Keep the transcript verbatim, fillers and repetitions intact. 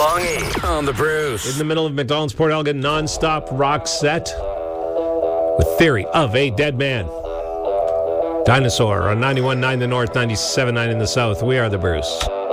DeLonghi on the Bruce. In the middle of McDonald's Port Elgin non-stop rock set with Theory of a Dead Man. Dinosaur on ninety-one point nine the North, ninety-seven point nine in the South. We are the Bruce.